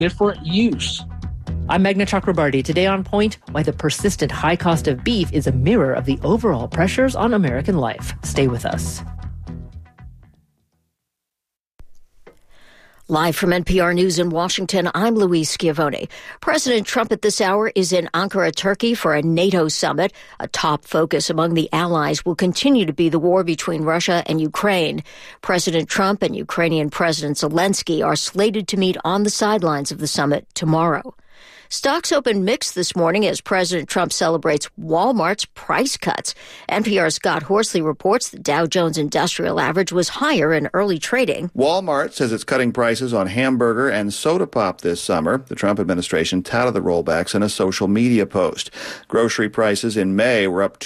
for use. I'm Meghna Chakrabarti. Today on Point, why the persistent high cost of beef is a mirror of the overall pressures on American life. Stay with us. Live from NPR News in Washington, I'm Louise Schiavone. President Trump at this hour is in Ankara, Turkey for a NATO summit. A top focus among the allies will continue to be the war between Russia and Ukraine. President Trump and Ukrainian President Zelensky are slated to meet on the sidelines of the summit tomorrow. Stocks opened mixed this morning as President Trump celebrates Walmart's price cuts. NPR's Scott Horsley reports the Dow Jones Industrial Average was higher in early trading. Walmart says it's cutting prices on hamburger and soda pop this summer. The Trump administration touted the rollbacks in a social media post. Grocery prices in May were up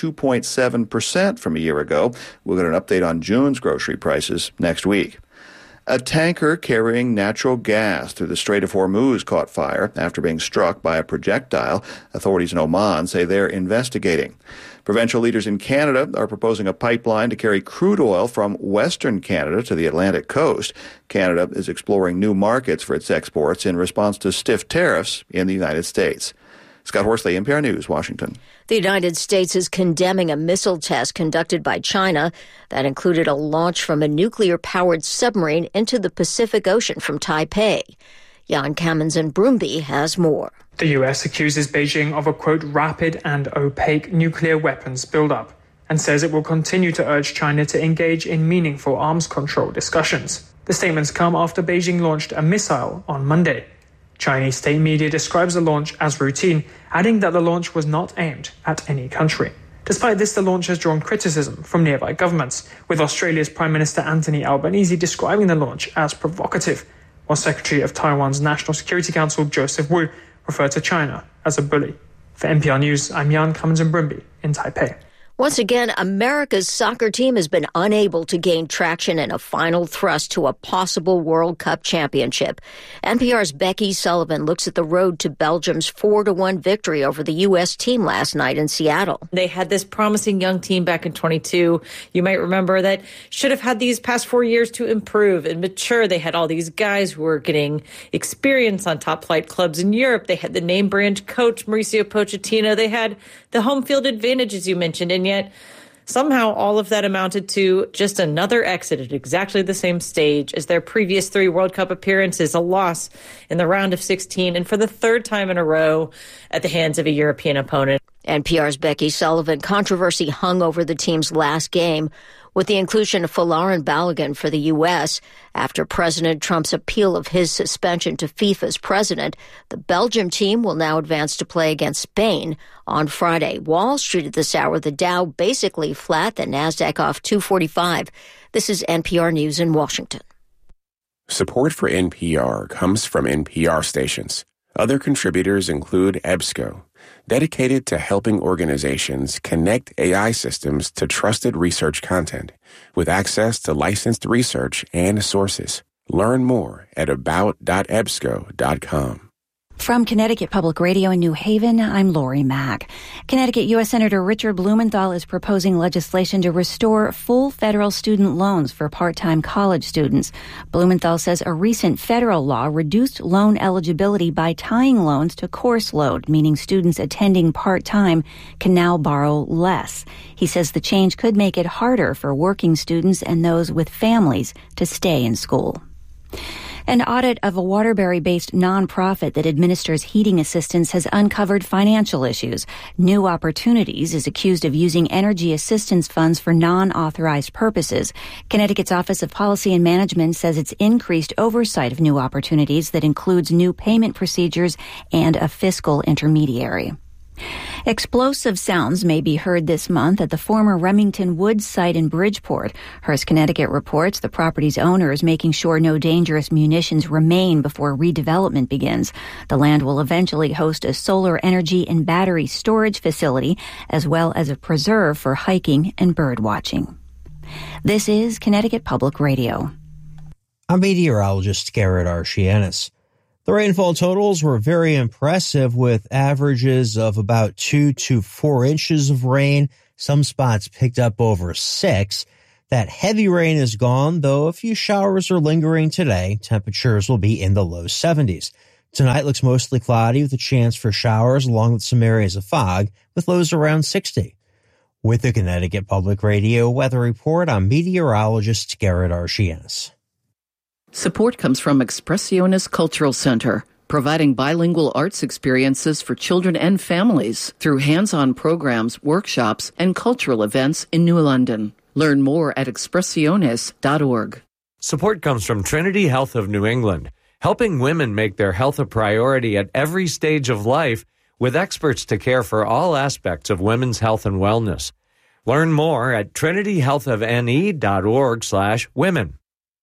2.7% from a year ago. We'll get an update on June's grocery prices next week. A tanker carrying natural gas through the Strait of Hormuz caught fire after being struck by a projectile. Authorities in Oman say they're investigating. Provincial leaders in Canada are proposing a pipeline to carry crude oil from Western Canada to the Atlantic coast. Canada is exploring new markets for its exports in response to stiff tariffs in the United States. Scott Horsley, NPR News, Washington. The United States is condemning a missile test conducted by China that included a launch from a nuclear-powered submarine into the Pacific Ocean from Taipei. Jan Kamens in Broomby has more. The U.S. accuses Beijing of a, quote, rapid and opaque nuclear weapons buildup and says it will continue to urge China to engage in meaningful arms control discussions. The statements come after Beijing launched a missile on Monday. Chinese state media describes the launch as routine, adding that the launch was not aimed at any country. Despite this, the launch has drawn criticism from nearby governments, with Australia's Prime Minister Anthony Albanese describing the launch as provocative, while Secretary of Taiwan's National Security Council Joseph Wu referred to China as a bully. For NPR News, I'm Jan Kamens in Broomby in Taipei. Once again, America's soccer team has been unable to gain traction in a final thrust to a possible World Cup championship. NPR's Becky Sullivan looks at the road to Belgium's 4-1 victory over the U.S. team last night in Seattle. They had this promising young team back in 22. You might remember that should have had these past 4 years to improve and mature. They had all these guys who were getting experience on top-flight clubs in Europe. They had the name-brand coach, Mauricio Pochettino. They had the home field advantage, as you mentioned, and yet somehow all of that amounted to just another exit at exactly the same stage as their previous 3 World Cup appearances, a loss in the round of 16, and for the third time in a row at the hands of a European opponent. NPR's Becky Sullivan. Controversy hung over the team's last game with the inclusion of Folarin Balogun for the U.S. After President Trump's appeal of his suspension to FIFA's president, the Belgium team will now advance to play against Spain on Friday. Wall Street at this hour, the Dow basically flat, the NASDAQ off 245. This is NPR News in Washington. Support for NPR comes from NPR stations. Other contributors include EBSCO, dedicated to helping organizations connect AI systems to trusted research content with access to licensed research and sources. Learn more at about.ebsco.com. From Connecticut Public Radio in New Haven, I'm Lori Mack. Connecticut U.S. Senator Richard Blumenthal is proposing legislation to restore full federal student loans for part-time college students. Blumenthal says a recent federal law reduced loan eligibility by tying loans to course load, meaning students attending part-time can now borrow less. He says the change could make it harder for working students and those with families to stay in school. An audit of a Waterbury-based nonprofit that administers heating assistance has uncovered financial issues. New Opportunities is accused of using energy assistance funds for non-authorized purposes. Connecticut's Office of Policy and Management says it's increased oversight of New Opportunities that includes new payment procedures and a fiscal intermediary. Explosive sounds may be heard this month at the former Remington Woods site in Bridgeport. Hearst, Connecticut reports the property's owner is making sure no dangerous munitions remain before redevelopment begins. The land will eventually host a solar energy and battery storage facility, as well as a preserve for hiking and bird watching. This is Connecticut Public Radio. I'm meteorologist Garrett Archianis. The rainfall totals were very impressive, with averages of about 2 to 4 inches of rain. Some spots picked up over 6. That heavy rain is gone, though a few showers are lingering today. Temperatures will be in the low 70s. Tonight looks mostly cloudy with a chance for showers along with some areas of fog, with lows around 60. With the Connecticut Public Radio Weather Report, I'm meteorologist Garrett Archianis. Support comes from Expressiones Cultural Center, providing bilingual arts experiences for children and families through hands-on programs, workshops, and cultural events in New London. Learn more at expressiones.org. Support comes from Trinity Health of New England, helping women make their health a priority at every stage of life with experts to care for all aspects of women's health and wellness. Learn more at trinityhealthofne.org/women.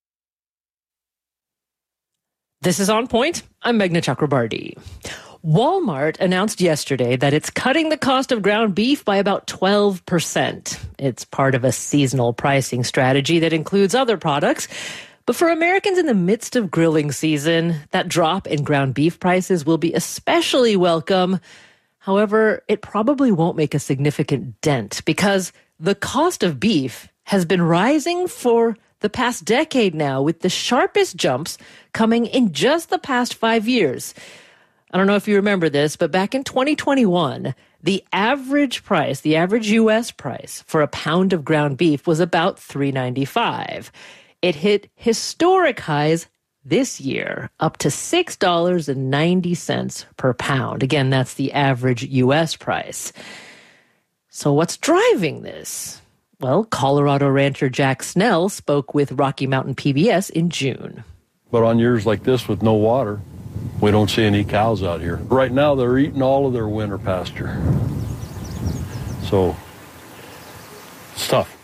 This is On Point. I'm Meghna Chakrabarti. Walmart announced yesterday that it's cutting the cost of ground beef by about 12%. It's part of a seasonal pricing strategy that includes other products. But for Americans in the midst of grilling season, that drop in ground beef prices will be especially welcome. However, it probably won't make a significant dent because the cost of beef has been rising for the past decade now, with the sharpest jumps coming in just the past 5 years. I don't know if you remember this, but back in 2021, the average U.S. price for a pound of ground beef was about $3.95. It hit historic highs this year, up to $6.90 per pound. Again, that's the average U.S. price. So what's driving this? Well, Colorado rancher Jack Snell spoke with Rocky Mountain PBS in June. But on years like this with no water, we don't see any cows out here. Right now, they're eating all of their winter pasture. So, it's tough.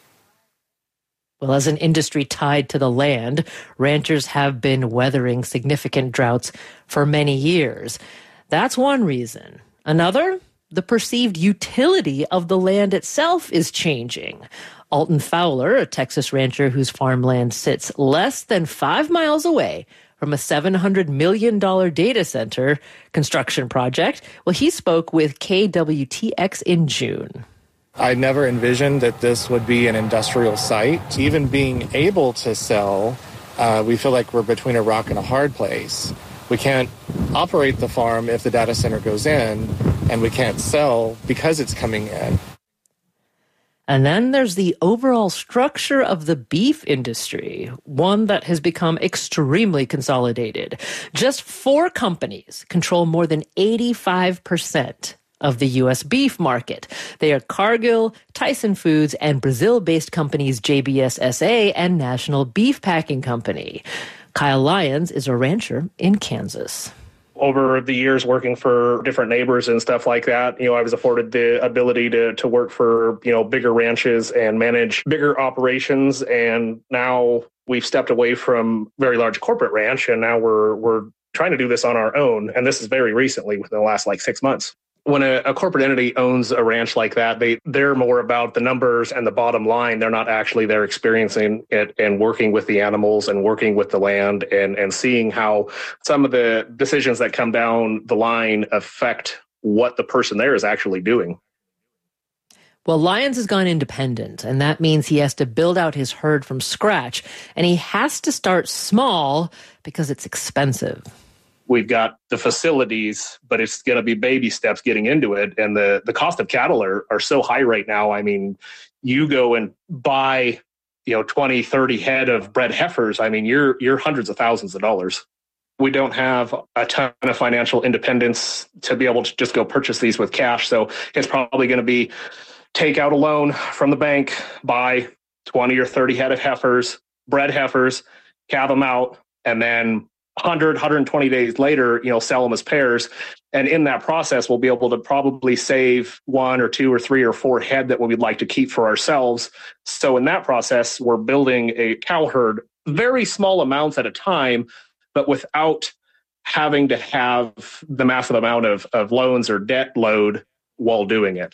Well, as an industry tied to the land, ranchers have been weathering significant droughts for many years. That's one reason. Another? The perceived utility of the land itself is changing. Alton Fowler, a Texas rancher whose farmland sits less than 5 miles away from a $700 million data center construction project, well, he spoke with KWTX in June. I never envisioned that this would be an industrial site. Even being able to sell, we feel like we're between a rock and a hard place. We can't operate the farm if the data center goes in, and we can't sell because it's coming in. And then there's the overall structure of the beef industry, one that has become extremely consolidated. Just 4 companies control more than 85% of the U.S. beef market. They are Cargill, Tyson Foods, and Brazil-based companies JBS SA and National Beef Packing Company. Kyle Lyons is a rancher in Kansas. Over the years working for different neighbors and stuff like that, I was afforded the ability to work for, bigger ranches and manage bigger operations. And now we've stepped away from very large corporate ranch, and now we're trying to do this on our own. And this is very recently, within the last 6 months. When a corporate entity owns a ranch like that, they're more about the numbers and the bottom line. They're not actually there experiencing it and working with the animals and working with the land and seeing how some of the decisions that come down the line affect what the person there is actually doing. Well, Lyons has gone independent, and that means he has to build out his herd from scratch, and he has to start small because it's expensive. We've got the facilities, but it's going to be baby steps getting into it. And the cost of cattle are so high right now. I mean, you go and buy, 20, 30 head of bred heifers. I mean, you're hundreds of thousands of dollars. We don't have a ton of financial independence to be able to just go purchase these with cash. So it's probably going to be take out a loan from the bank, buy 20 or 30 head of heifers, bred heifers, calve them out, and then 120 days later, sell them as pairs. And in that process, we'll be able to probably save 1 or 2 or 3 or 4 head that we'd like to keep for ourselves. So in that process, we're building a cow herd, very small amounts at a time, but without having to have the massive amount of loans or debt load while doing it.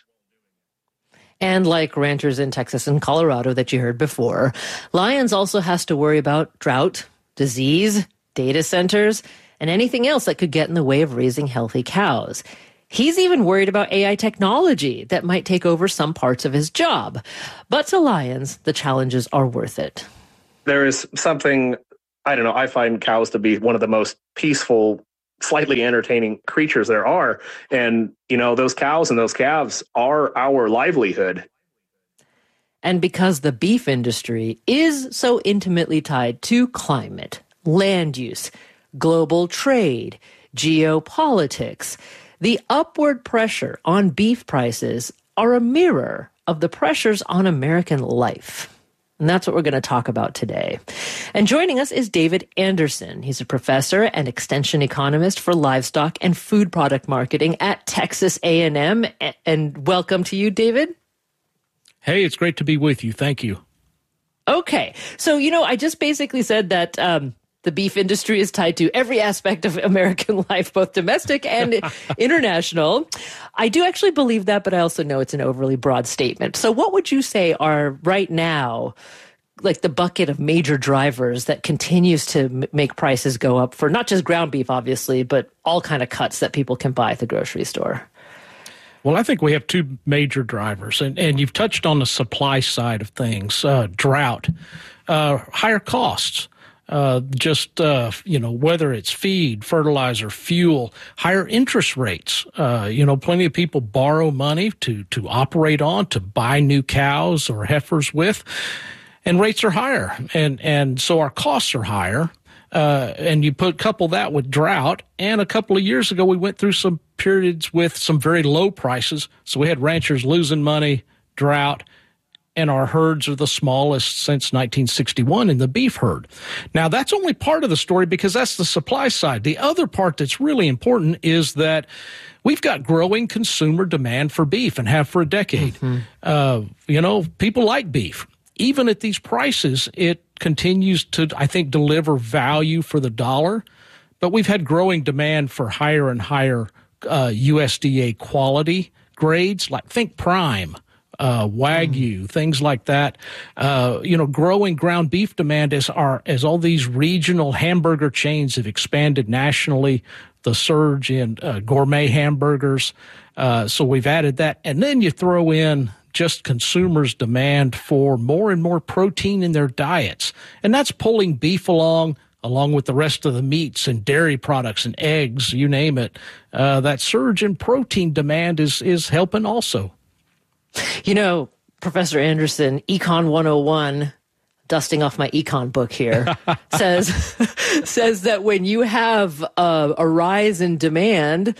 And like ranchers in Texas and Colorado that you heard before, Lyons also has to worry about drought, disease, data centers, and anything else that could get in the way of raising healthy cows. He's even worried about AI technology that might take over some parts of his job. But to Lyons, the challenges are worth it. There is something, I find cows to be one of the most peaceful slightly entertaining creatures there are. And, those cows and those calves are our livelihood. And because the beef industry is so intimately tied to climate, land use, global trade, geopolitics, the upward pressure on beef prices are a mirror of the pressures on American life. And that's what we're going to talk about today. And joining us is David Anderson. He's a professor and extension economist for livestock and food product marketing at Texas A&M. And welcome to you, David. Hey, it's great to be with you. Thank you. Okay. So, I just basically said that the beef industry is tied to every aspect of American life, both domestic and international. I do actually believe that, but I also know it's an overly broad statement. So what would you say are right now, like the bucket of major drivers that continues to make prices go up for not just ground beef, obviously, but all kind of cuts that people can buy at the grocery store? Well, I think we have two major drivers, and you've touched on the supply side of things, drought, higher costs. Whether it's feed, fertilizer, fuel, higher interest rates. Plenty of people borrow money to operate on, to buy new cows or heifers with, and rates are higher. And so our costs are higher. And you couple that with drought. And a couple of years ago, we went through some periods with some very low prices. So we had ranchers losing money, drought, and our herds are the smallest since 1961 in the beef herd. Now, that's only part of the story because that's the supply side. The other part that's really important is that we've got growing consumer demand for beef and have for a decade. Mm-hmm. People like beef. Even at these prices, it continues to, I think, deliver value for the dollar. But we've had growing demand for higher and higher USDA quality grades, like think prime. Wagyu, things like that. Growing ground beef demand as all these regional hamburger chains have expanded nationally, the surge in gourmet hamburgers. So we've added that. And then you throw in just consumers' demand for more and more protein in their diets. And that's pulling beef along with the rest of the meats and dairy products and eggs, you name it. That surge in protein demand is helping also. Professor Anderson, Econ 101, dusting off my econ book here, says that when you have a rise in demand,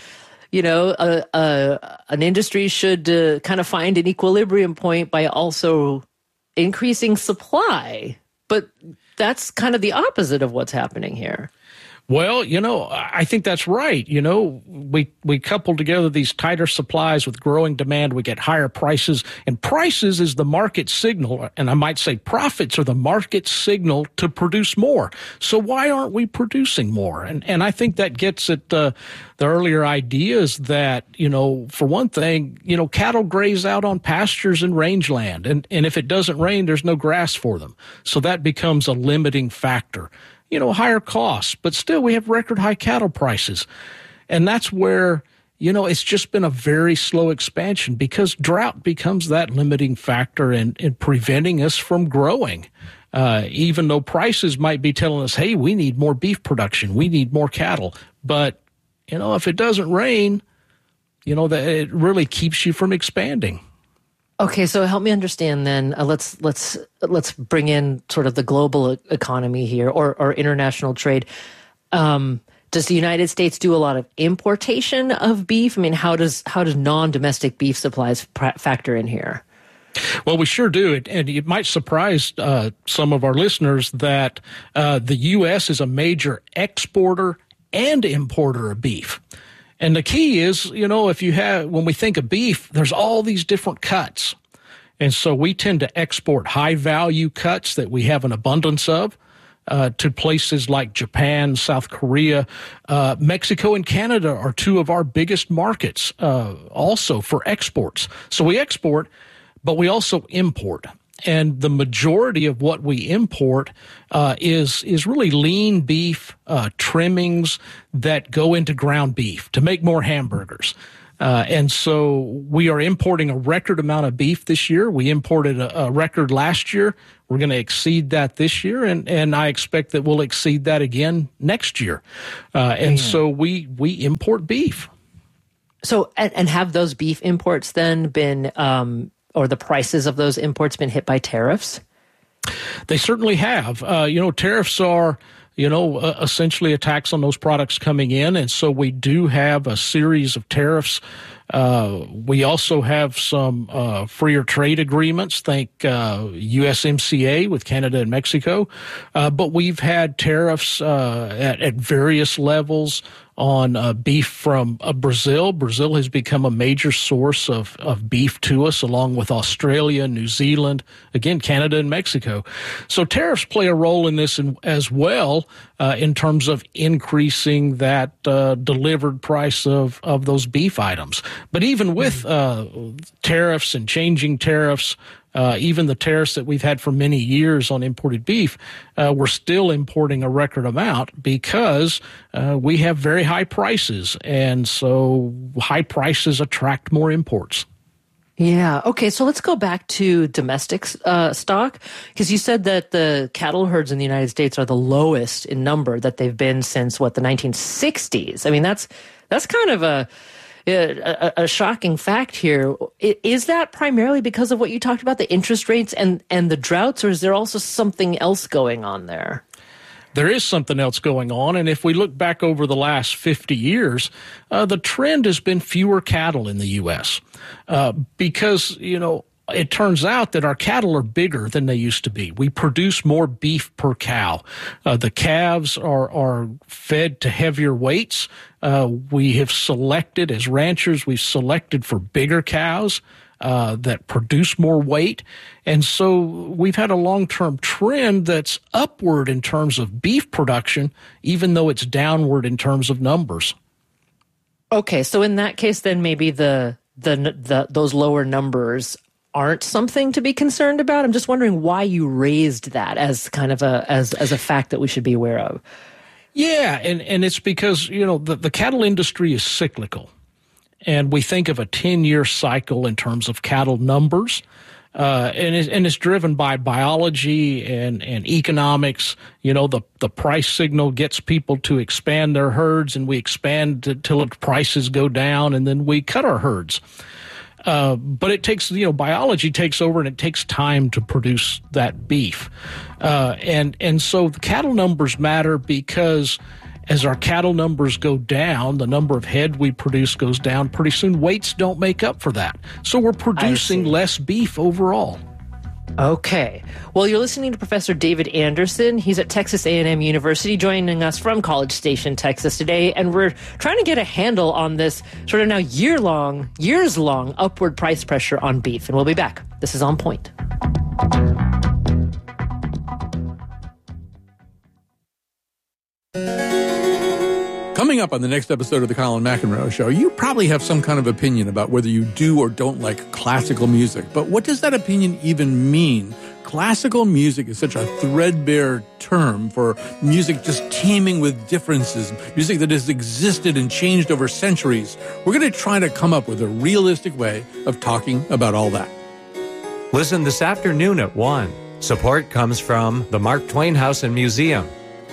an industry should kind of find an equilibrium point by also increasing supply. But that's kind of the opposite of what's happening here. Well, I think that's right. We couple together these tighter supplies with growing demand. We get higher prices, and prices is the market signal. And I might say profits are the market signal to produce more. So why aren't we producing more? And I think that gets at the earlier ideas that, for one thing, cattle graze out on pastures and rangeland. And if it doesn't rain, there's no grass for them. So that becomes a limiting factor. Higher costs, but still we have record high cattle prices. And that's where, it's just been a very slow expansion because drought becomes that limiting factor in preventing us from growing. Even though prices might be telling us, hey, we need more beef production, we need more cattle. But, if it doesn't rain, that it really keeps you from expanding. Okay, so help me understand then. Let's bring in sort of the global economy here, or international trade. Does the United States do a lot of importation of beef? I mean, how does non-domestic beef supplies factor in here? Well, we sure do. And it might surprise some of our listeners that the U.S. is a major exporter and importer of beef. And the key is, when we think of beef, there's all these different cuts. And so we tend to export high value cuts that we have an abundance of to places like Japan, South Korea. Mexico and Canada are two of our biggest markets also for exports. So we export, but we also import. And the majority of what we import is really lean beef trimmings that go into ground beef to make more hamburgers. And so we are importing a record amount of beef this year. We imported a record last year. We're going to exceed that this year, and I expect that we'll exceed that again next year. So we import beef. So, and have those beef imports then been, or the prices of those imports been hit by tariffs? They certainly have. Tariffs are, essentially a tax on those products coming in. And so we do have a series of tariffs. We also have some freer trade agreements, think USMCA with Canada and Mexico. But we've had tariffs at various levels on beef from Brazil. Brazil has become a major source of beef to us, along with Australia, New Zealand, again, Canada and Mexico. So tariffs play a role in this as well, in terms of increasing that delivered price of those beef items. But even with tariffs and changing tariffs, even the tariffs that we've had for many years on imported beef, we're still importing a record amount because we have very high prices. And so high prices attract more imports. Yeah. Okay. So let's go back to domestic stock, because you said that the cattle herds in the United States are the lowest in number that they've been since, the 1960s. I mean, that's kind of a shocking fact here. Is that primarily because of what you talked about, the interest rates and the droughts, or is there also something else going on there? There is something else going on, and if we look back over the last 50 years, the trend has been fewer cattle in the U.S. Because, it turns out that our cattle are bigger than they used to be. We produce more beef per cow. The calves are fed to heavier weights. We have selected, as ranchers, we've selected for bigger cows that produce more weight. And so we've had a long-term trend that's upward in terms of beef production, even though it's downward in terms of numbers. Okay, so in that case, then maybe those lower numbers aren't something to be concerned about. I'm just wondering why you raised that as kind of as a fact that we should be aware of. Yeah, and it's because, the cattle industry is cyclical. And we think of a 10-year cycle in terms of cattle numbers. And it's driven by biology and economics. The price signal gets people to expand their herds, and we expand until the prices go down, and then we cut our herds. But it takes, biology takes over, and it takes time to produce that beef. And so the cattle numbers matter because as our cattle numbers go down, the number of head we produce goes down. Pretty soon, weights don't make up for that. So we're producing less beef overall. Okay. Well, you're listening to Professor David Anderson. He's at Texas A&M University, joining us from College Station, Texas today. And we're trying to get a handle on this sort of now years-long upward price pressure on beef. And we'll be back. This is On Point. Coming up on the next episode of the Colin McEnroe Show, you probably have some kind of opinion about whether you do or don't like classical music. But what does that opinion even mean? Classical music is such a threadbare term for music just teeming with differences, music that has existed and changed over centuries. We're going to try to come up with a realistic way of talking about all that. Listen this afternoon at 1. Support comes from the Mark Twain House and Museum.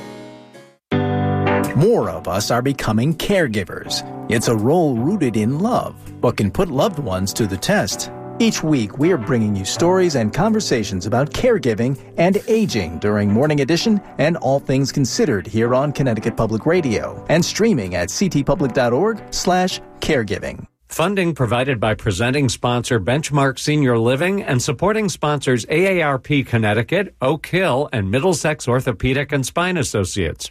More of us are becoming caregivers. It's a role rooted in love, but can put loved ones to the test. Each week, we are bringing you stories and conversations about caregiving and aging during Morning Edition and All Things Considered here on Connecticut Public Radio and streaming at ctpublic.org/caregiving. Funding provided by presenting sponsor Benchmark Senior Living and supporting sponsors AARP Connecticut, Oak Hill, and Middlesex Orthopedic and Spine Associates.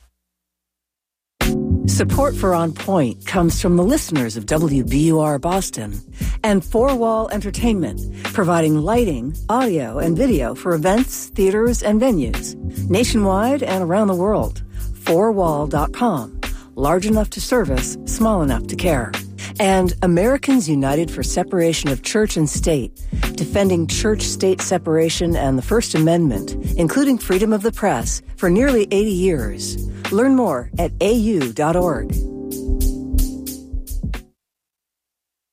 Support for On Point comes from the listeners of WBUR Boston and Four Wall Entertainment, providing lighting, audio, and video for events, theaters, and venues nationwide and around the world. Fourwall.com. Large enough to service, small enough to care. And Americans United for Separation of Church and State, defending church-state separation and the First Amendment, including freedom of the press, for nearly 80 years. Learn more at au.org.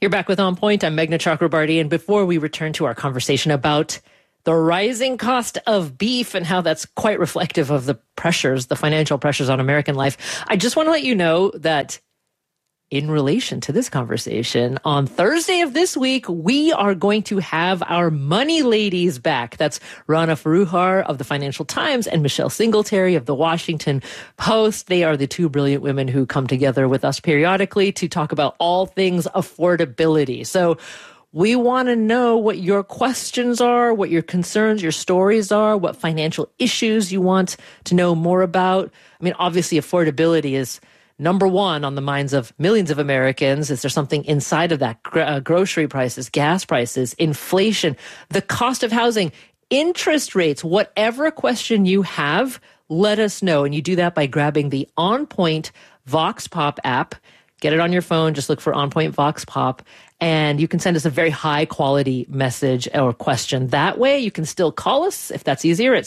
You're back with On Point. I'm Meghna Chakrabarty. And before we return to our conversation about the rising cost of beef and how that's quite reflective of the pressures, the financial pressures on American life, I just want to let you know that in relation to this conversation, on Thursday of this week, we are going to have our money ladies back. That's Rana Foroohar of the Financial Times and Michelle Singletary of the Washington Post. They are the two brilliant women who come together with us periodically to talk about all things affordability. So we want to know what your questions are, what your concerns, your stories are, what financial issues you want to know more about. I mean, obviously, affordability is number one on the minds of millions of Americans. Is there something inside of that? Grocery prices, gas prices, inflation, the cost of housing, interest rates, whatever question you have, let us know. And you do that by grabbing the On Point Vox Pop app. Get it on your phone. Just look for On Point Vox Pop. And you can send us a very high quality message or question that way. You can still call us if that's easier at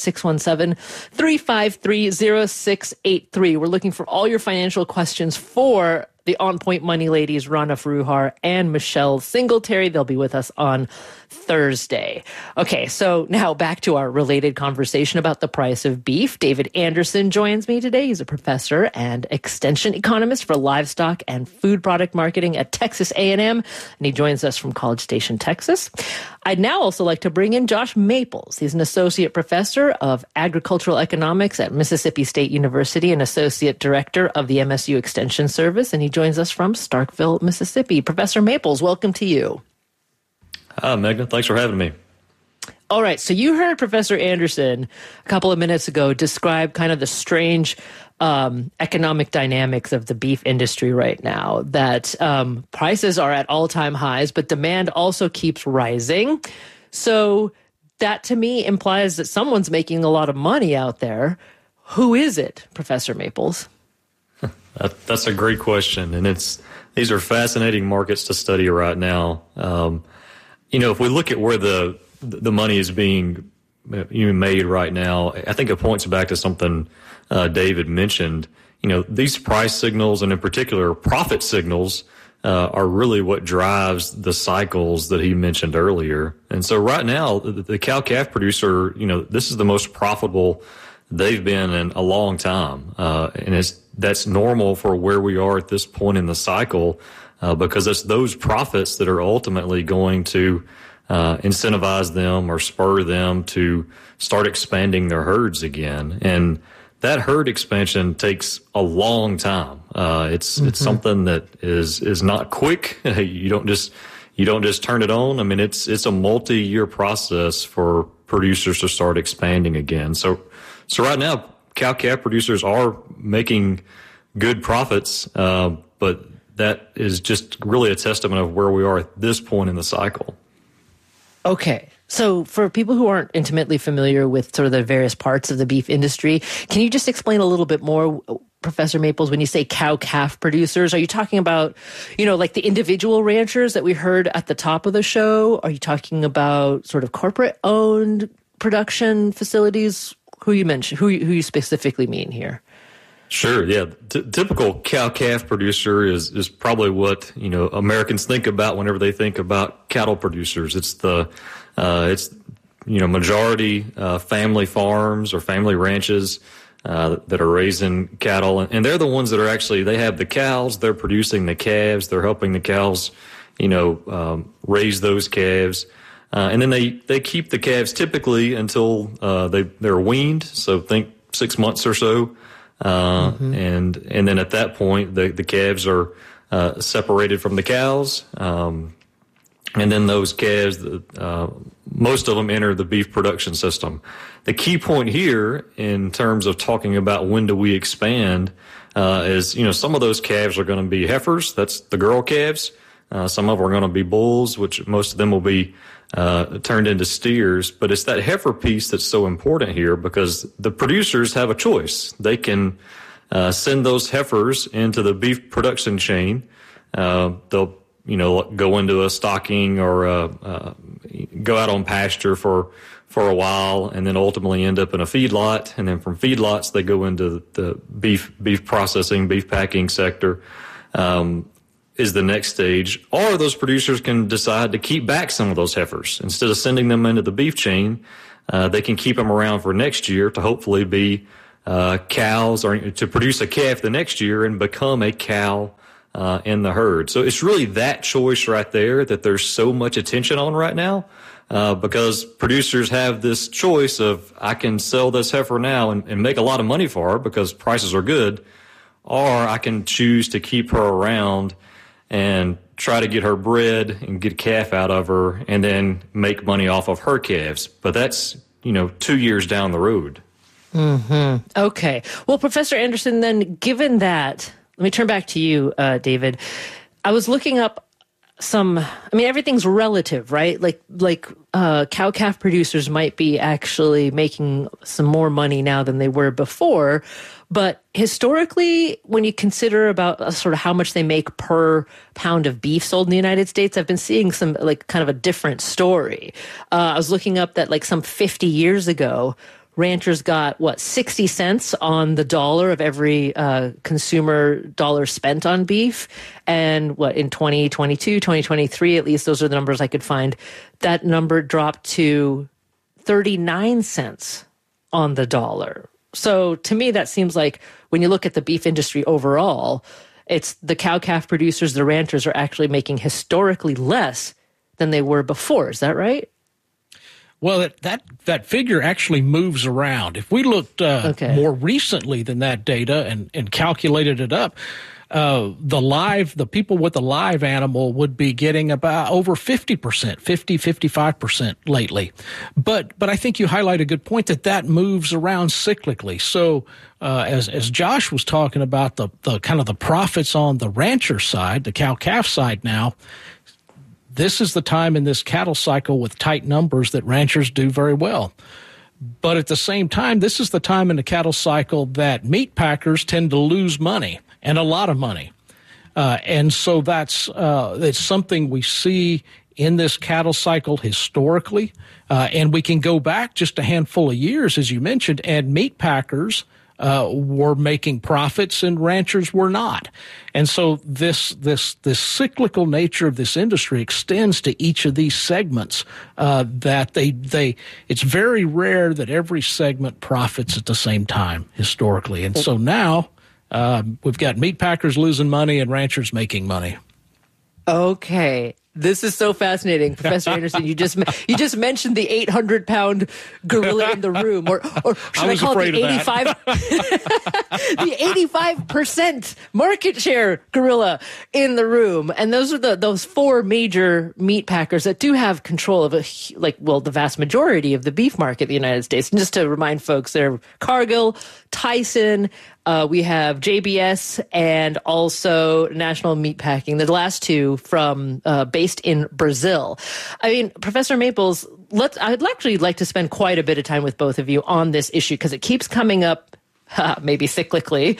617-353-0683. We're looking for all your financial questions for the On Point Money Ladies, Rana Foroohar and Michelle Singletary. They'll be with us on Thursday. Okay, so now back to our related conversation about the price of beef. David Anderson joins me today. He's a professor and extension economist for livestock and food product marketing at Texas A&M, and he joins us from College Station, Texas. I'd now also like to bring in Josh Maples. He's an associate professor of agricultural economics at Mississippi State University and associate director of the MSU Extension Service, and he joins us from Starkville, Mississippi. Professor Maples, welcome to you. Hi, Meghna. Thanks for having me. All right. So you heard Professor Anderson a couple of minutes ago describe kind of the strange economic dynamics of the beef industry right now, that prices are at all-time highs, but demand also keeps rising. So that to me implies that someone's making a lot of money out there. Who is it, Professor Maples? That's a great question. And these are fascinating markets to study right now. If we look at where the money is being made right now, I think it points back to something David mentioned. These price signals, and in particular profit signals, are really what drives the cycles that he mentioned earlier. And so right now, the cow-calf producer, this is the most profitable they've been in a long time. And that's normal for where we are at this point in the cycle, because it's those profits that are ultimately going to incentivize them or spur them to start expanding their herds again. And that herd expansion takes a long time. It's something that is not quick. You don't just turn it on. I mean, it's a multi-year process for producers to start expanding again. So right now, cow-calf producers are making good profits, but that is just really a testament of where we are at this point in the cycle. Okay. So for people who aren't intimately familiar with sort of the various parts of the beef industry, can you just explain a little bit more, Professor Maples, when you say cow-calf producers? Are you talking about, like the individual ranchers that we heard at the top of the show? Are you talking about sort of corporate-owned production facilities? Who you mentioned, who you specifically mean here? Sure. Yeah. Typical cow-calf producer is probably what, Americans think about whenever they think about cattle producers. It's majority family farms or family ranches that are raising cattle. And they're the ones that are actually, they have the cows, they're producing the calves, they're helping the cows, raise those calves. And then they keep the calves typically until they're weaned. So think 6 months or so. And then at that point, the calves are separated from the cows. And then those calves, most of them enter the beef production system. The key point here in terms of talking about when do we expand is, some of those calves are going to be heifers. That's the girl calves. Some of them are going to be bulls, which most of them will be turned into steers. But it's that heifer piece that's so important here, because the producers have a choice. They can send those heifers into the beef production chain. They'll go into a stocking or go out on pasture for a while, and then ultimately end up in a feedlot. And then from feedlots, they go into the beef processing, beef packing sector. is the next stage, or those producers can decide to keep back some of those heifers. Instead of sending them into the beef chain, they can keep them around for next year to hopefully be cows, or to produce a calf the next year and become a cow in the herd. So it's really that choice right there that there's so much attention on right now, because producers have this choice of, I can sell this heifer now and make a lot of money for her because prices are good, or I can choose to keep her around and try to get her bred and get a calf out of her and then make money off of her calves. But that's, 2 years down the road. Mm-hmm. Okay. Well, Professor Anderson, then given that, let me turn back to you, David. I was looking up everything's relative, right? Like cow-calf producers might be actually making some more money now than they were before. But historically, when you consider about sort of how much they make per pound of beef sold in the United States, I've been seeing some kind of a different story. I was looking up that some 50 years ago, ranchers got 60 cents on the dollar of every consumer dollar spent on beef. And in 2022, 2023, at least those are the numbers I could find, that number dropped to 39 cents on the dollar. So to me, that seems like when you look at the beef industry overall, it's the cow-calf producers, the ranchers are actually making historically less than they were before. Is that right? Well, that figure actually moves around. If we looked more recently than that data and calculated it up, the people with the live animal would be getting about over 50%, 55% lately. But I think you highlight a good point that moves around cyclically. So as Josh was talking about the kind of the profits on the rancher side, the cow-calf side now, this is the time in this cattle cycle with tight numbers that ranchers do very well. But at the same time, this is the time in the cattle cycle that meat packers tend to lose money, and a lot of money. And so that's something we see in this cattle cycle historically. And we can go back just a handful of years, as you mentioned, and meat packers were making profits and ranchers were not. And so this cyclical nature of this industry extends to each of these segments, that it's very rare that every segment profits at the same time historically. And so now we've got meat packers losing money and ranchers making money. Okay. This is so fascinating, Professor Anderson. You just mentioned the 800-pound gorilla in the room, or should I call it the 85% market share gorilla in the room? And those are those four major meat packers that do have control of the vast majority of the beef market in the United States. And just to remind folks, they're Cargill, Tyson. We have JBS and also National Meatpacking, the last two from based in Brazil. I mean, Professor Maples, I'd actually like to spend quite a bit of time with both of you on this issue because it keeps coming up, maybe cyclically,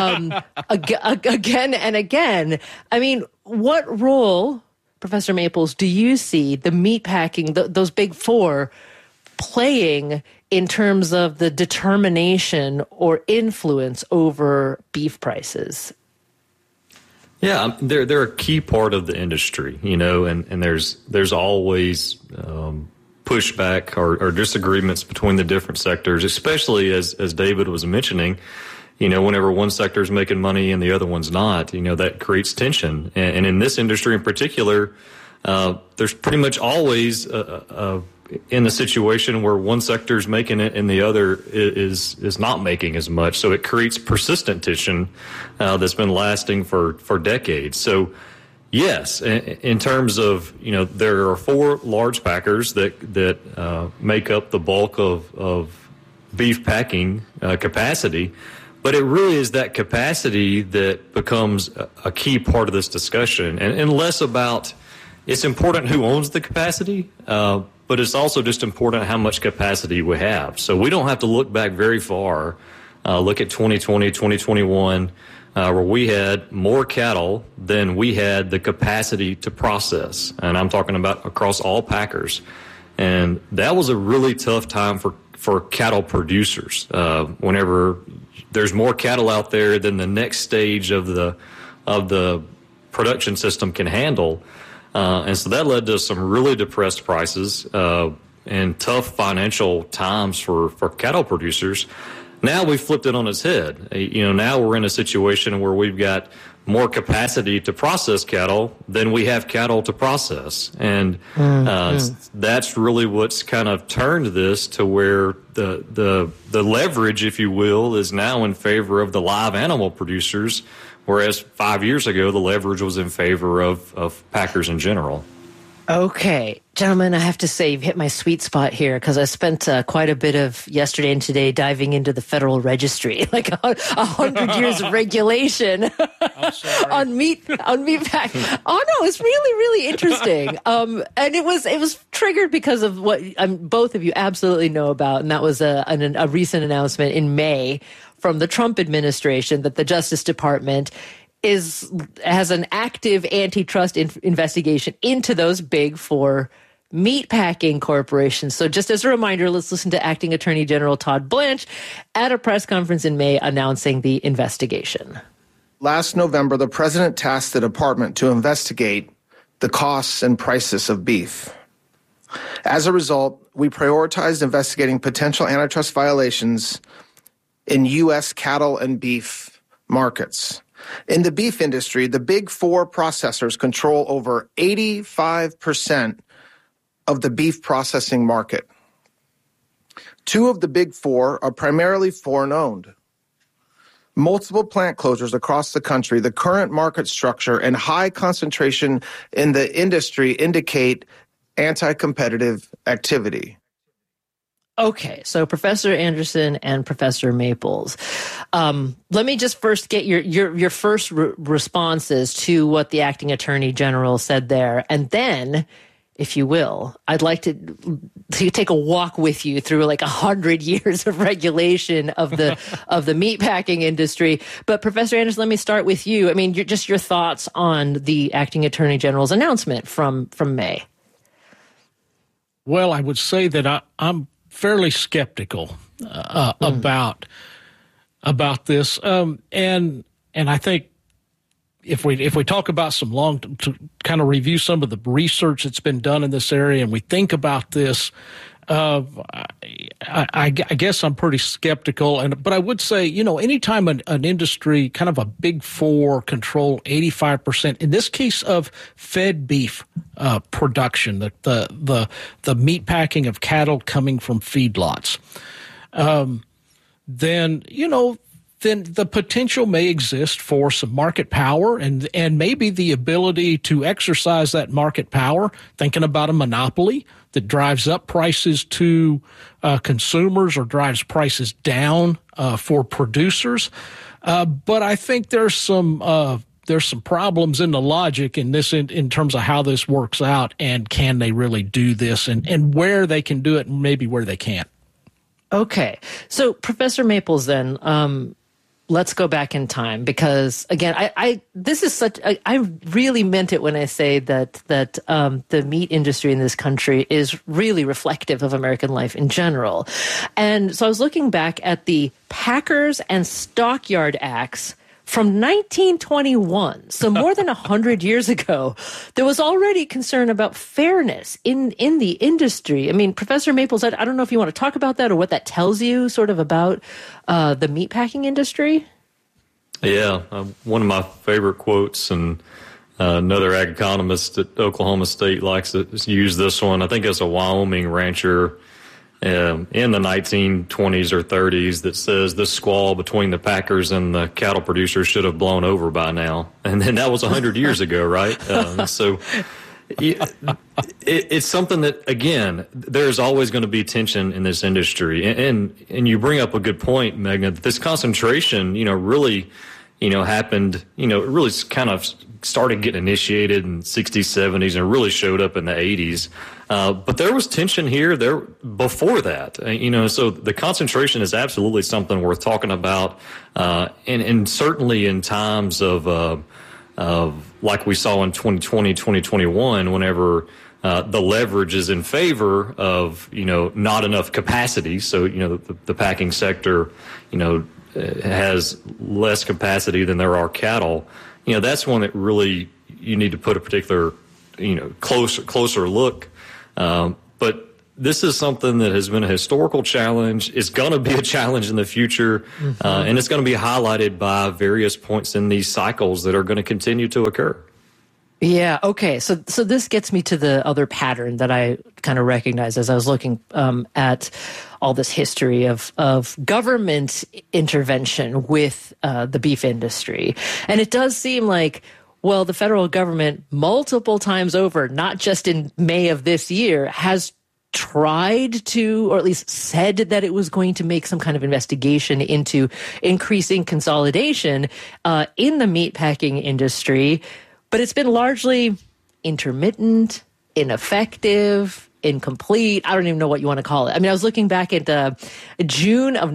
again and again. I mean, what role, Professor Maples, do you see the meatpacking, those big four, playing in terms of the determination or influence over beef prices? Yeah, they're a key part of the industry, and there's always pushback or disagreements between the different sectors, especially as David was mentioning, whenever one sector is making money and the other one's not, that creates tension. And in this industry in particular, there's pretty much always in the situation where one sector is making it and the other is not making as much. So it creates persistent tension that's been lasting for decades. So yes, in terms of, there are four large packers that make up the bulk of beef packing capacity, but it really is that capacity that becomes a key part of this discussion, and less about, it's important who owns the capacity, but it's also just important how much capacity we have. So we don't have to look back very far. Look at 2020, 2021, where we had more cattle than we had the capacity to process. And I'm talking about across all packers. And that was a really tough time for cattle producers. Whenever there's more cattle out there than the next stage of the production system can handle. And so that led to some really depressed prices and tough financial times for cattle producers. Now we've flipped it on its head. Now we're in a situation where we've got more capacity to process cattle than we have cattle to process. And that's really what's kind of turned this to where the leverage, if you will, is now in favor of the live animal producers, whereas 5 years ago the leverage was in favor of packers in general. Okay, gentlemen, I have to say you've hit my sweet spot here because I spent quite a bit of yesterday and today diving into the Federal Registry, like 100 years of regulation on meat packing. Oh no, it's really, really interesting. And it was triggered because of what both of you absolutely know about, and that was a recent announcement in May from the Trump administration that the Justice Department has an active antitrust investigation into those big four meatpacking corporations. So just as a reminder, let's listen to Acting Attorney General Todd Blanche at a press conference in May announcing the investigation. Last November, the president tasked the department to investigate the costs and prices of beef. As a result, we prioritized investigating potential antitrust violations in U.S. cattle and beef markets. In the beef industry, the big four processors control over 85% of the beef processing market. Two of the big four are primarily foreign-owned. Multiple plant closures across the country, the current market structure, and high concentration in the industry indicate anti-competitive activity. Okay, so Professor Anderson and Professor Maples, let me just first get your first responses to what the Acting Attorney General said there, and then, if you will, I'd like to take a walk with you through like 100 years of regulation of the meatpacking industry. But Professor Anderson, let me start with you. I mean, your thoughts on the Acting Attorney General's announcement from May. Well, I would say that I'm fairly skeptical about this, and I think if we talk about to kind of review some of the research that's been done in this area, and we think about this, I guess I'm pretty skeptical. But I would say, anytime an industry, kind of a big four, control 85%, in this case of fed beef production, the meat packing of cattle coming from feedlots, then the potential may exist for some market power and maybe the ability to exercise that market power, thinking about a monopoly that drives up prices to consumers or drives prices down for producers. But I think there's some problems in the logic in this in terms of how this works out, and can they really do this, and where they can do it and maybe where they can't. Okay. So Professor Maples, then, let's go back in time, because again, I really meant it when I say that the meat industry in this country is really reflective of American life in general. And so I was looking back at the Packers and Stockyard Acts from 1921, so more than 100 years ago. There was already concern about fairness in the industry. I mean, Professor Maples, I don't know if you want to talk about that or what that tells you sort of about the meatpacking industry. Yeah, one of my favorite quotes, and another ag economist at Oklahoma State likes to use this one. I think it's a Wyoming rancher in the 1920s or 30s that says the squall between the packers and the cattle producers should have blown over by now. And then that was 100 years ago, right? So it's something that, again, there's always going to be tension in this industry. And you bring up a good point, Meghna, that this concentration, really, happened, really kind of started getting initiated in the 60s, 70s, and really showed up in the 80s. But there was tension here there before that, so the concentration is absolutely something worth talking about. And certainly in times of like we saw in 2020, 2021, whenever the leverage is in favor of, not enough capacity. So, the packing sector, has less capacity than there are cattle. That's when it really you need to put a particular, closer look. But this is something that has been a historical challenge. It's going to be a challenge in the future, and it's going to be highlighted by various points in these cycles that are going to continue to occur. Yeah. Okay. So this gets me to the other pattern that I kind of recognized as I was looking at all this history of government intervention with the beef industry. And it does seem like, well, the federal government multiple times over, not just in May of this year, has tried to, or at least said that it was going to make some kind of investigation into increasing consolidation in the meatpacking industry. But it's been largely intermittent, ineffective, incomplete. I don't even know what you want to call it. I mean, I was looking back at June of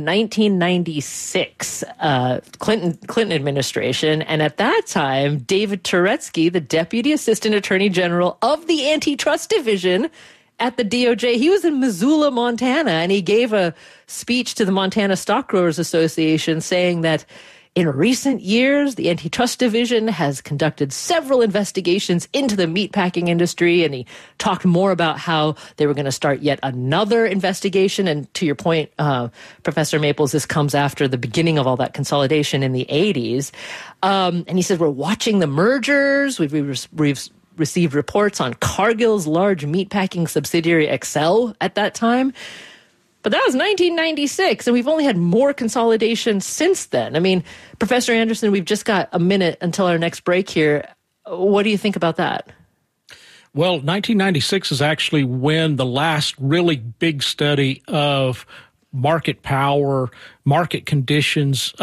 1996, Clinton administration. And at that time, David Turetsky, the Deputy Assistant Attorney General of the Antitrust Division at the DOJ, he was in Missoula, Montana, and he gave a speech to the Montana Stock Growers Association saying that in recent years, the Antitrust Division has conducted several investigations into the meatpacking industry, and he talked more about how they were going to start yet another investigation. And to your point, Professor Maples, this comes after the beginning of all that consolidation in the 80s. And he said, we're watching the mergers. We've received reports on Cargill's large meatpacking subsidiary Excel at that time. But that was 1996, and we've only had more consolidation since then. I mean, Professor Anderson, we've just got a minute until our next break here. What do you think about that? Well, 1996 is actually when the last really big study of market power, market conditions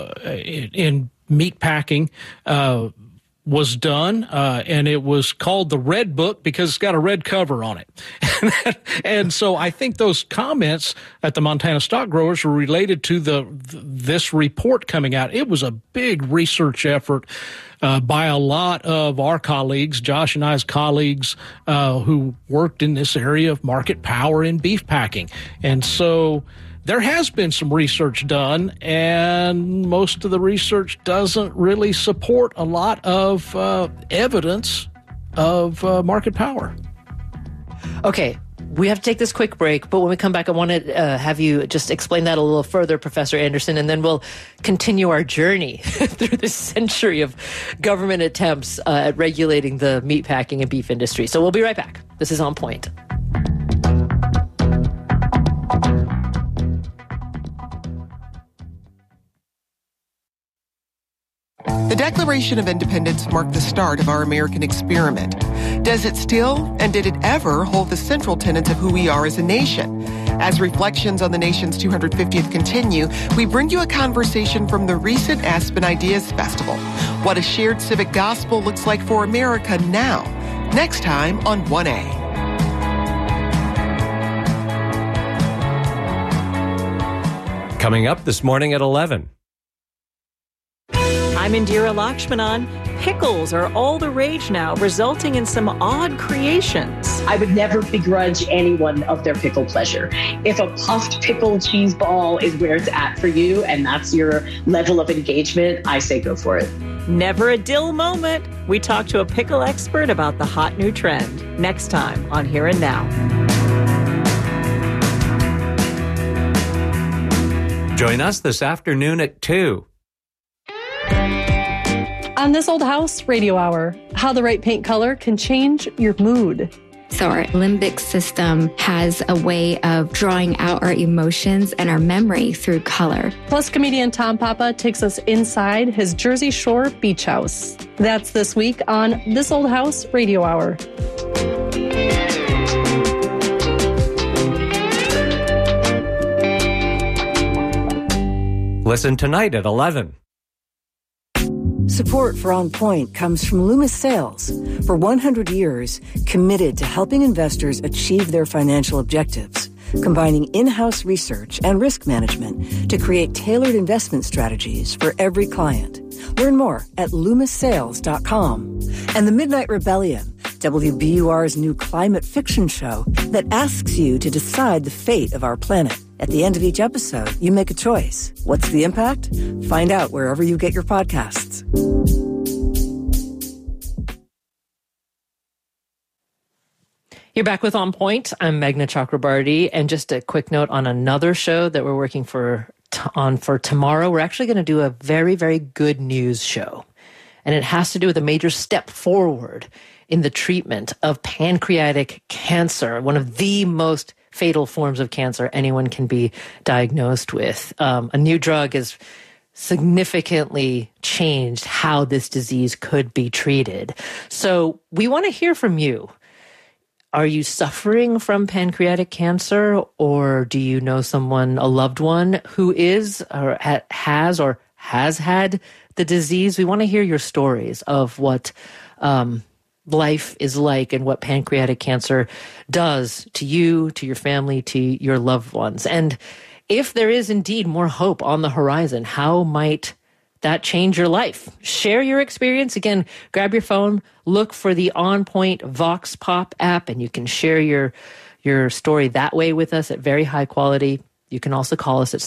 in meatpacking was done, and it was called the Red Book because it's got a red cover on it. And so I think those comments at the Montana Stock Growers were related to this report coming out. It was a big research effort by a lot of our colleagues, Josh and I's colleagues, who worked in this area of market power in beef packing. And so there has been some research done, and most of the research doesn't really support a lot of evidence of market power. Okay, we have to take this quick break, but when we come back, I want to have you just explain that a little further, Professor Anderson, and then we'll continue our journey through this century of government attempts at regulating the meatpacking and beef industry. So we'll be right back. This is On Point. The Declaration of Independence marked the start of our American experiment. Does it still, and did it ever, hold the central tenets of who we are as a nation? As reflections on the nation's 250th continue, we bring you a conversation from the recent Aspen Ideas Festival. What a shared civic gospel looks like for America now. Next time on 1A. Coming up this morning at 11. I'm Indira Lakshmanan. Pickles are all the rage now, resulting in some odd creations. I would never begrudge anyone of their pickle pleasure. If a puffed pickle cheese ball is where it's at for you and that's your level of engagement, I say go for it. Never a dill moment. We talk to a pickle expert about the hot new trend. Next time on Here and Now. Join us this afternoon at 2. On This Old House Radio Hour, how the right paint color can change your mood. So our limbic system has a way of drawing out our emotions and our memory through color. Plus, comedian Tom Papa takes us inside his Jersey Shore beach house. That's this week on This Old House Radio Hour. Listen tonight at 11. Support for On Point comes from Loomis Sales. For 100 years, committed to helping investors achieve their financial objectives, combining in-house research and risk management to create tailored investment strategies for every client. Learn more at LoomisSales.com. And The Midnight Rebellion, WBUR's new climate fiction show that asks you to decide the fate of our planet. At the end of each episode, you make a choice. What's the impact? Find out wherever you get your podcasts. You're back with On Point. I'm Meghna Chakrabarty. And just a quick note on another show that we're working on for tomorrow. We're actually going to do a very, very good news show. And it has to do with a major step forward in the treatment of pancreatic cancer, one of the most fatal forms of cancer anyone can be diagnosed with. A new drug has significantly changed how this disease could be treated. So we want to hear from you. Are you suffering from pancreatic cancer, or do you know someone, a loved one, who is or has had the disease? We want to hear your stories of what life is like and what pancreatic cancer does to you, to your family, to your loved ones. And if there is indeed more hope on the horizon, how might that change your life? Share your experience. Again, grab your phone, look for the On Point Vox Pop app, and you can share your story that way with us at very high quality. You can also call us at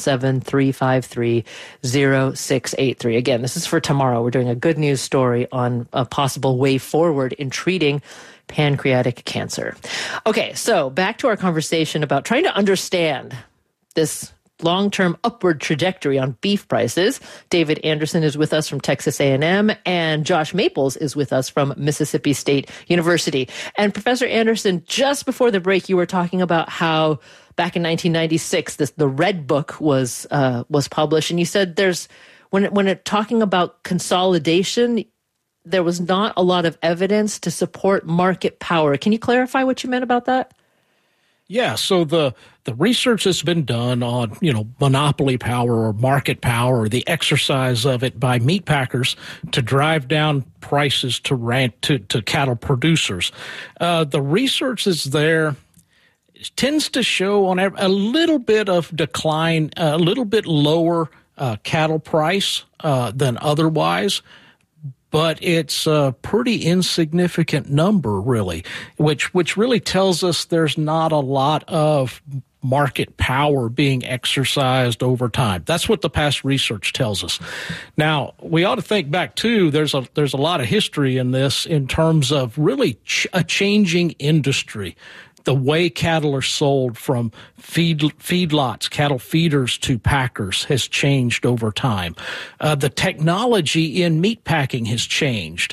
617-353-0683. Again, this is for tomorrow. We're doing a good news story on a possible way forward in treating pancreatic cancer. Okay, so back to our conversation about trying to understand this long-term upward trajectory on beef prices. David Anderson is with us from Texas A&M, and Josh Maples is with us from Mississippi State University. And Professor Anderson, just before the break, you were talking about how back in 1996, the Red Book was published, and you said when talking about consolidation, there was not a lot of evidence to support market power. Can you clarify what you meant about that? Yeah, so the research that's been done on, monopoly power or market power, or the exercise of it by meat packers to drive down prices to cattle producers. The research that's there tends to show on a little bit of decline, a little bit lower cattle price than otherwise. But it's a pretty insignificant number, really, which really tells us there's not a lot of market power being exercised over time. That's what the past research tells us. Now, we ought to think back, too. There's a lot of history in this in terms of really a changing industry. The way cattle are sold from feedlots, cattle feeders to packers has changed over time. The technology in meat packing has changed.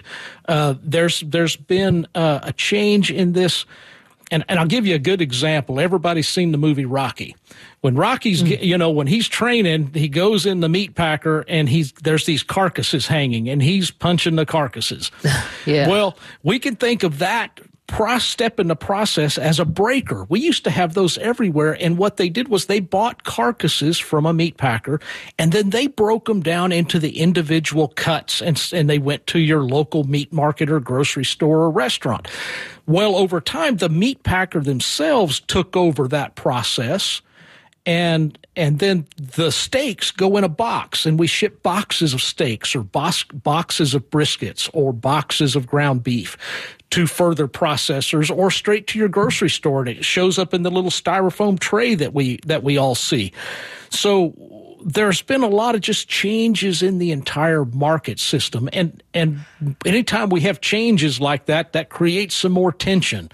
There's been a change in this. And I'll give you a good example. Everybody's seen the movie Rocky. When Rocky's, when he's training, he goes in the meat packer and there's these carcasses hanging and he's punching the carcasses. Yeah. Well, we can think of that step in the process as a breaker. We used to have those everywhere, and what they did was they bought carcasses from a meat packer, and then they broke them down into the individual cuts, and they went to your local meat market or grocery store or restaurant. Well, over time, the meat packer themselves took over that process, and then the steaks go in a box, and we ship boxes of steaks or boxes of briskets or boxes of ground beef to further processors or straight to your grocery store, and it shows up in the little styrofoam tray that we all see. So there's been a lot of just changes in the entire market system, and anytime we have changes like that, that creates some more tension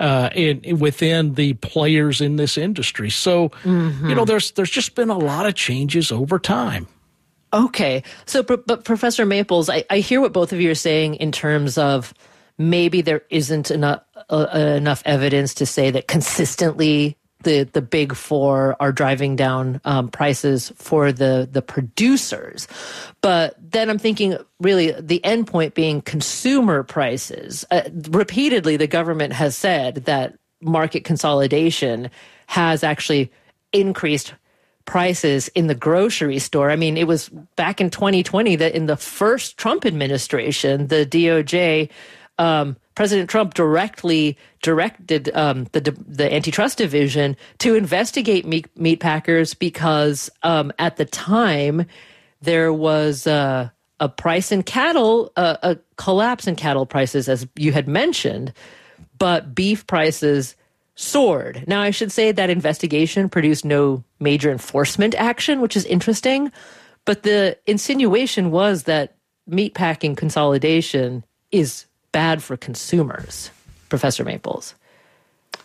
within the players in this industry. So there's just been a lot of changes over time. Okay, so but Professor Maples, I hear what both of you are saying in terms of maybe there isn't enough evidence to say that consistently the big four are driving down prices for the producers. But then I'm thinking really the end point being consumer prices. Repeatedly, the government has said that market consolidation has actually increased prices in the grocery store. I mean, it was back in 2020 that in the first Trump administration, the DOJ, President Trump directly directed the antitrust division to investigate meat packers because at the time there was a price in cattle, a collapse in cattle prices, as you had mentioned, but beef prices soared. Now, I should say that investigation produced no major enforcement action, which is interesting, but the insinuation was that meatpacking consolidation is bad for consumers. Professor Maples.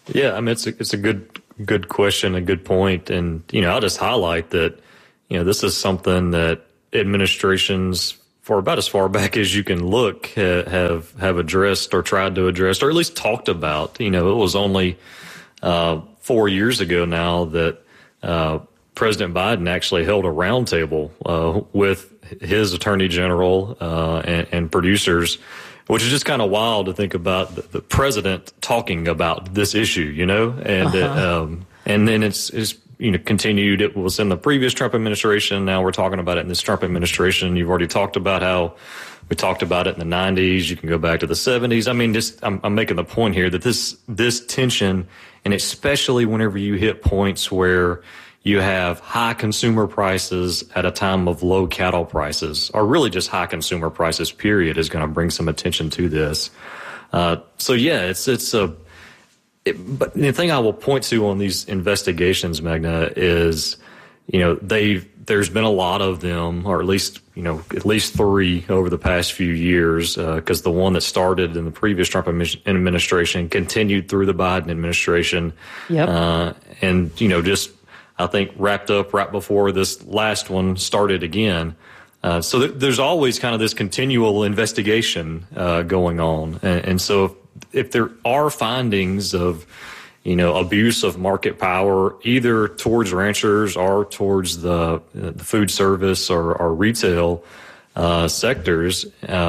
Yeah, I mean, it's a good question, a good point. And, I'll just highlight that, this is something that administrations for about as far back as you can look have addressed or tried to address, or at least talked about. It was only 4 years ago now that President Biden actually held a roundtable with his attorney general and producers, which is just kind of wild to think about the president talking about this issue, and then it's continued. It was in the previous Trump administration. Now we're talking about it in this Trump administration. You've already talked about how we talked about it in the 90s. You can go back to the 70s. I mean, I'm making the point here that this tension, and especially whenever you hit points where you have high consumer prices at a time of low cattle prices, or really just high consumer prices, period, is going to bring some attention to this. So yeah, but the thing I will point to on these investigations, Magna, is, there's been a lot of them, or at least 3 over the past few years, because the one that started in the previous Trump administration continued through the Biden administration. Yep. And, just, I think, wrapped up right before this last one started again. So there's always kind of this continual investigation going on. And so if there are findings of, abuse of market power, either towards ranchers or towards the food service or retail sectors,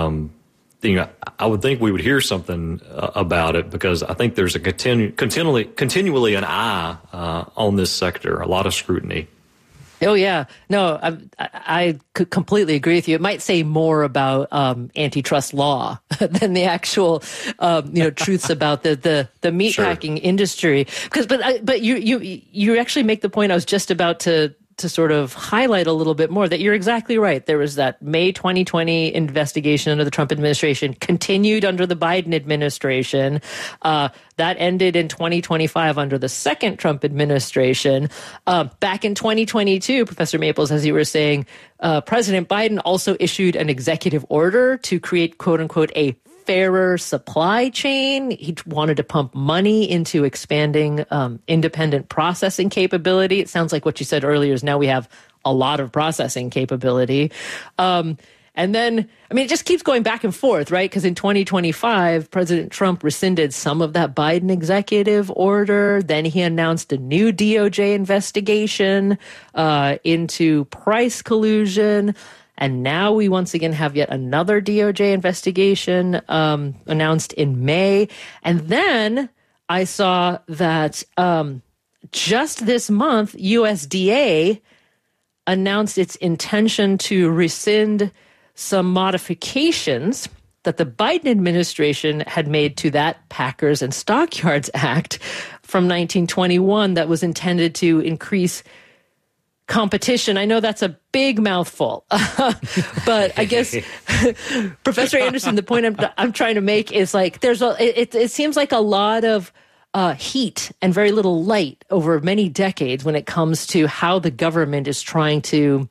I would think we would hear something about it, because I think there's a continually an eye on this sector, a lot of scrutiny. Oh, yeah. No, I could completely agree with you. It might say more about antitrust law than the actual, truths about the meatpacking industry. But you actually make the point I was just about to sort of highlight a little bit more, that you're exactly right. There was that May 2020 investigation under the Trump administration, continued under the Biden administration. That ended in 2025 under the second Trump administration. Back in 2022, Professor Maples, as you were saying, President Biden also issued an executive order to create, quote unquote, a fairer supply chain. He wanted to pump money into expanding independent processing capability. It sounds like what you said earlier is now we have a lot of processing capability. And then, it just keeps going back and forth, right? Because in 2025, President Trump rescinded some of that Biden executive order. Then he announced a new DOJ investigation into price collusion. And now we once again have yet another DOJ investigation announced in May. And then I saw that just this month, USDA announced its intention to rescind some modifications that the Biden administration had made to that Packers and Stockyards Act from 1921 that was intended to increase competition. I know that's a big mouthful, but I guess Professor Anderson, the point I'm trying to make is like it seems like a lot of heat and very little light over many decades when it comes to how the government is trying to,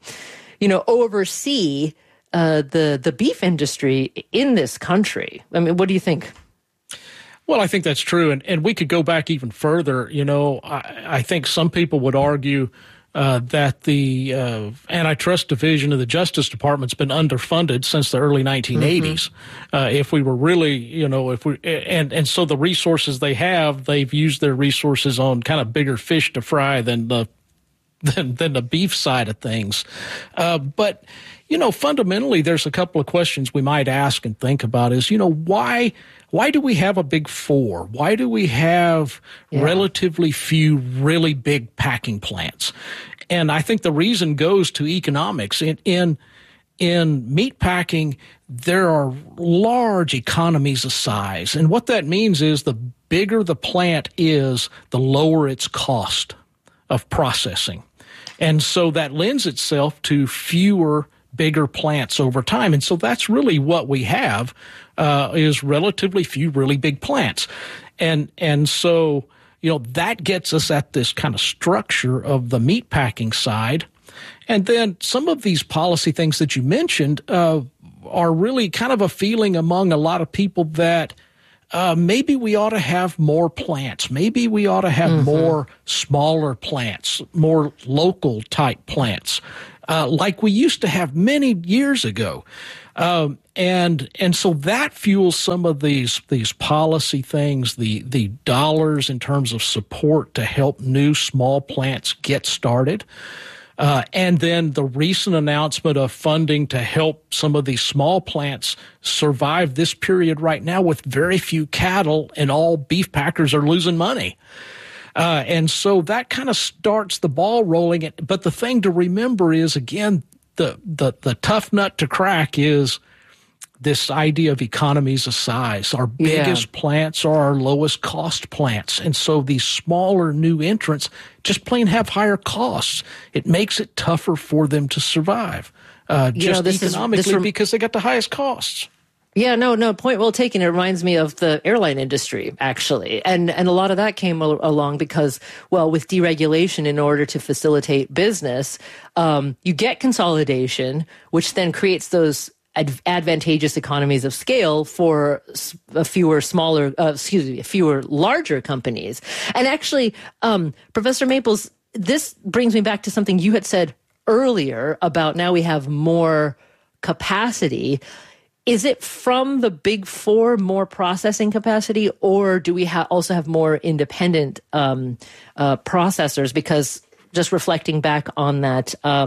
oversee the beef industry in this country. What do you think? Well, I think that's true, and we could go back even further. I think some people would argue that the antitrust division of the Justice Department's been underfunded since the early 1980s. If we were really, and so the resources they have, they've used their resources on kind of bigger fish to fry than the beef side of things. But fundamentally, there's a couple of questions we might ask and think about is, why do we have a big four? Why do we have relatively few really big packing plants? And I think the reason goes to economics. In meat packing, there are large economies of size. And what that means is the bigger the plant is, the lower its cost of processing. And so that lends itself to fewer bigger plants over time. And so that's really what we have, is relatively few really big plants. And so, that gets us at this kind of structure of the meat packing side. And then some of these policy things that you mentioned are really kind of a feeling among a lot of people that maybe we ought to have more plants. Maybe we ought to have more smaller plants, more local type plants, like we used to have many years ago. And so that fuels some of these policy things, the dollars in terms of support to help new small plants get started. And then the recent announcement of funding to help some of these small plants survive this period right now with very few cattle, and all beef packers are losing money. And so that kind of starts the ball rolling. But the thing to remember is, again, the tough nut to crack is this idea of economies of size. Our biggest plants are our lowest cost plants. And so these smaller new entrants just plain have higher costs. It makes it tougher for them to survive, economically, because they got the highest costs. Yeah, no, point well taken. It reminds me of the airline industry, actually. And a lot of that came along because, well, with deregulation, in order to facilitate business, you get consolidation, which then creates those advantageous economies of scale for fewer larger companies. And actually, Professor Maples, this brings me back to something you had said earlier about now we have more capacity. Is it from the big four, more processing capacity, or do we also have more independent processors? Because just reflecting back on that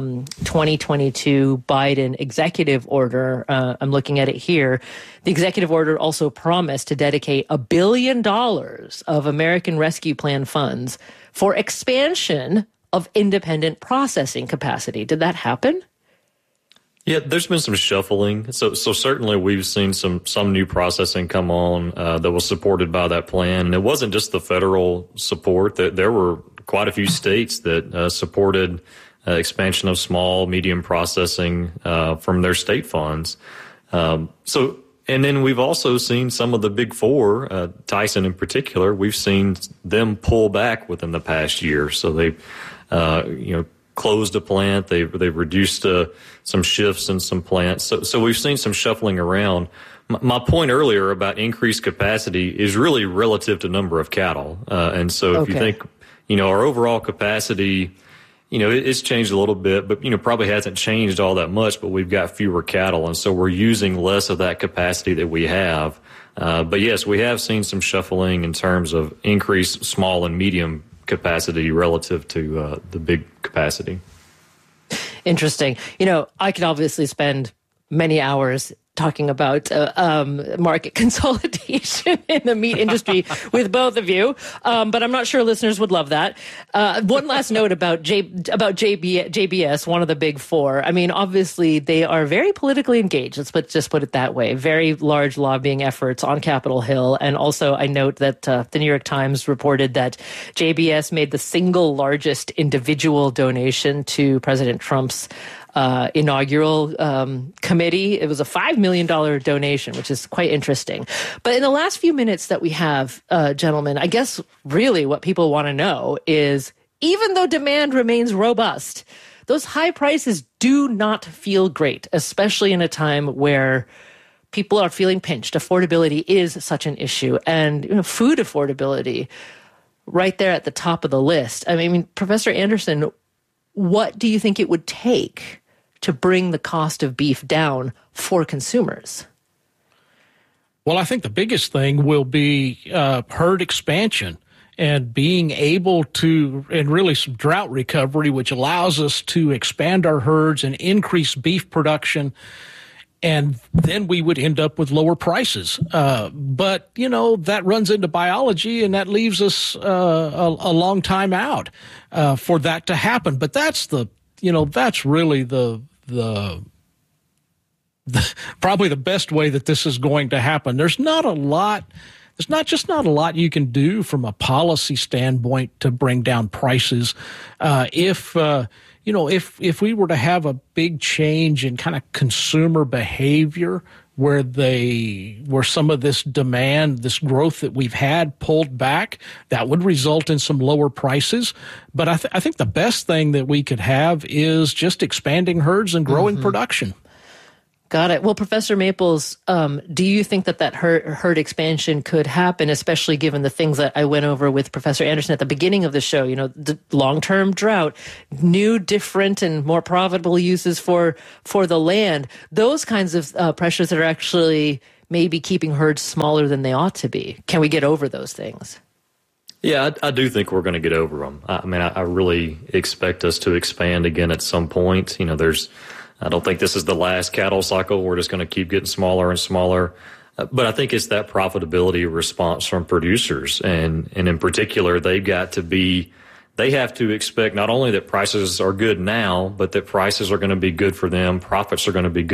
2022 Biden executive order, I'm looking at it here. The executive order also promised to dedicate $1 billion of American Rescue Plan funds for expansion of independent processing capacity. Did that happen? Yeah, there's been some shuffling. So certainly we've seen some new processing come on that was supported by that plan. And it wasn't just the federal support. There were quite a few states that supported expansion of small, medium processing from their state funds. And then we've also seen some of the big four, Tyson in particular, we've seen them pull back within the past year. So they, closed a plant. They've reduced some shifts in some plants. So we've seen some shuffling around. My point earlier about increased capacity is really relative to number of cattle. And so if you think, our overall capacity, it's changed a little bit, but, probably hasn't changed all that much, but we've got fewer cattle. And so we're using less of that capacity that we have. But yes, we have seen some shuffling in terms of increased small and medium capacity relative to the big capacity. Interesting. I could obviously spend many hours talking about market consolidation in the meat industry with both of you, but I'm not sure listeners would love that. One last note about JBS, one of the big four. I mean, obviously, they are very politically engaged. Let's just put it that way. Very large lobbying efforts on Capitol Hill. And also, I note that the New York Times reported that JBS made the single largest individual donation to President Trump's inaugural committee. It was a $5 million donation, which is quite interesting. But in the last few minutes that we have, gentlemen, I guess really what people want to know is, even though demand remains robust, those high prices do not feel great, especially in a time where people are feeling pinched. Affordability is such an issue, and food affordability right there at the top of the list. I mean, Professor Anderson, what do you think it would take to bring the cost of beef down for consumers? Well, I think the biggest thing will be herd expansion and being able to, and really some drought recovery, which allows us to expand our herds and increase beef production. And then we would end up with lower prices. But, that runs into biology, and that leaves us a long time out for that to happen. But that's that's really the probably the best way that this is going to happen. There's not a lot you can do from a policy standpoint to bring down prices. If we were to have a big change in kind of consumer behavior where some of this demand, this growth that we've had pulled back, that would result in some lower prices. But I think the best thing that we could have is just expanding herds and growing production. Got it. Well, Professor Maples, do you think that herd expansion could happen, especially given the things that I went over with Professor Anderson at the beginning of the show? You know, the long-term drought, new, different, and more profitable uses for the land. Those kinds of pressures that are actually maybe keeping herds smaller than they ought to be. Can we get over those things? Yeah, I do think we're going to get over them. I mean, I really expect us to expand again at some point. You know, I don't think this is the last cattle cycle. We're just going to keep getting smaller and smaller. But I think it's that profitability response from producers. And in particular, they have to expect not only that prices are good now, but that prices are going to be good for them, profits are going to be good